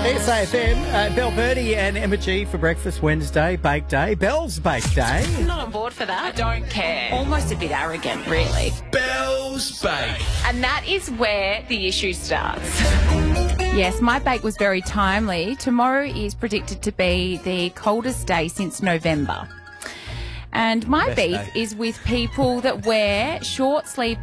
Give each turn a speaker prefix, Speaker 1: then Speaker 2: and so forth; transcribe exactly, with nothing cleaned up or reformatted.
Speaker 1: S A F M, uh, Belle Birdie and Emma G for breakfast Wednesday, bake day. Belle's bake day.
Speaker 2: Not on board for that. I don't care. Almost a bit arrogant, really.
Speaker 3: Belle's Bake.
Speaker 2: And that is where the issue starts.
Speaker 4: Yes, my bake was very timely. Tomorrow is predicted to be the coldest day since November. And my
Speaker 1: Best
Speaker 4: beef
Speaker 1: day.
Speaker 4: is with people that wear short sleeve